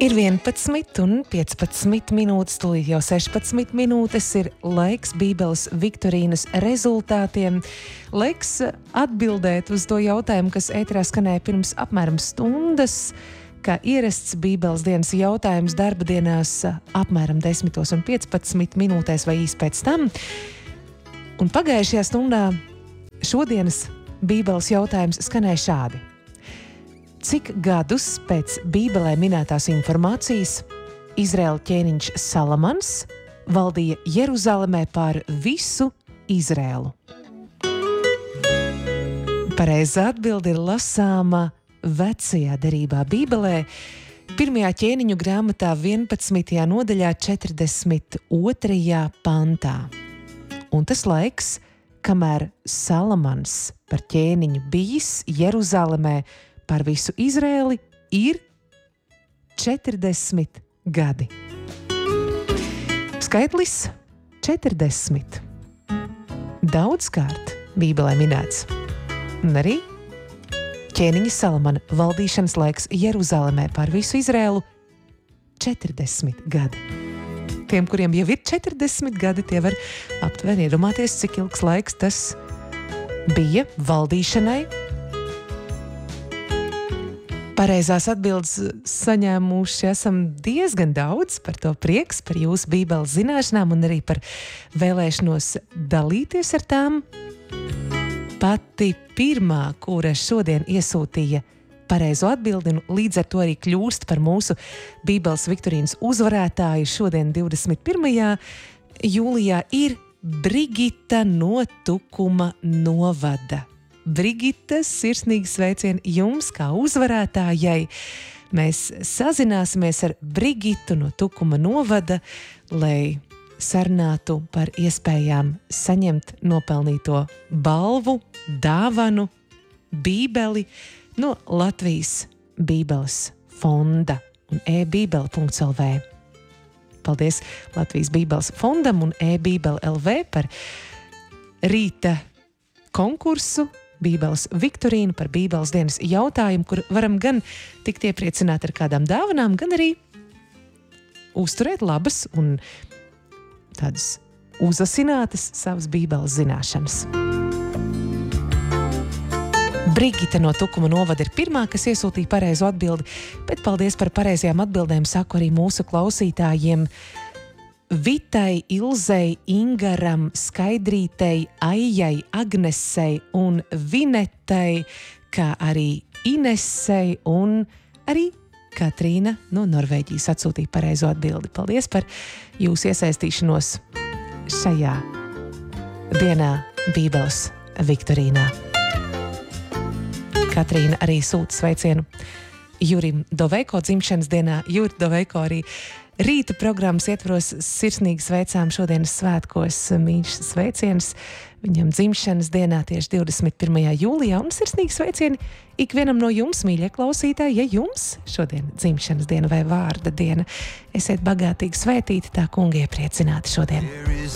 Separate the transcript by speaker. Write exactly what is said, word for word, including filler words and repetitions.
Speaker 1: Ir vienpadsmit un piecpadsmit minūtes, tūlīt jau sešpadsmit minūtes ir laiks Bībeles viktorīnas rezultātiem. Laiks atbildēt uz to jautājumu, kas ēterā skanēja pirms apmēram stundas, kā ierasts Bībeles dienas jautājums darba dienās apmēram desmitos un piecpadsmit minūtēs vai īs pēc tam. Un pagājušajā stundā šodienas Bībeles jautājums skanēja šādi. Cik gadus pēc Bībelē minētās informācijas Izraēla ķēniņš Salamans valdīja Jeruzalemē pār visu Izraēlu? Pareizā atbilde ir lasāma Vecajā derībā Bībelē, pirmajā ķēniņu grāmatā vienpadsmitajā nodaļā četrdesmit otrajā pantā. Un tas laiks, kamēr Salamans par ķēniņu bijis Jeruzalemē par visu Izraēli, ir četrdesmit gadi. Skaitlis četrdesmit. Daudzkārt Bībelē minēts. Un arī ķēniņa Salamana valdīšanas laiks Jeruzalemē par visu Izraēlu četrdesmit gadi. Tiem, kuriem jau ir četrdesmit gadi, tie var aptuveni iedomāties, cik ilgs laiks tas bija valdīšanai. Pareizās atbildes saņēmuši esam diezgan daudz, par to prieks, par jūsu Bībeles zināšanām un arī par vēlēšanos dalīties ar tām. Pati pirmā, kura šodien iesūtīja pareizo atbildi un līdz ar to arī kļūst par mūsu Bībeles viktorīnas uzvarētāju šodien divdesmit pirmajā jūlijā, ir Brigita no Tukuma novada. Brigita, sirsnīgi sveicieni jums kā uzvarētājai. Mēs sazināsimies ar Brigitu no Tukuma novada, lai sarunātu par iespējām saņemt nopelnīto balvu, dāvanu, Bībeli no Latvijas Bībeles fonda un e-bībele punkts el vē. Paldies Latvijas Bībeles fondam un e-bībele punkts el vē par rīta konkursu, Bībeles viktorīnu par Bībeles dienas jautājumu, kur varam gan tikt iepriecināt ar kādām dāvanām, gan arī uzturēt labas un tādas uzasinātas savas Bībeles zināšanas. Brigita no Tukuma novada ir pirmā, kas iesūtīja pareizo atbildi, bet paldies par pareizajām atbildēm saku arī mūsu klausītājiem Vitai, Ilzei, Ingaram, Skaidrītei, Aijai, Agnesei un Vinetai, kā arī Inesei un arī Katrīna no Norvēģijas atsūtīja pareizo atbildi. Paldies par jūsu iesaistīšanos šajā dienā Bībeles viktorīnā. Katrīna arī sūta sveicienu Jurim Doveiko dzimšanas dienā. Juri Doveiko arī rīta programmas ietvaros sirsnīgi sveicām šodienas svētkos, mīļš sveiciens viņam dzimšanas dienā tieši divdesmit pirmajā jūlijā, un sirsnīgi sveicieni ikvienam no jums, mīļie klausītāji, ja jums šodien dzimšanas diena vai vārda diena. Esiet bagātīgi svētīti, tā kunga iepriecināti šodien.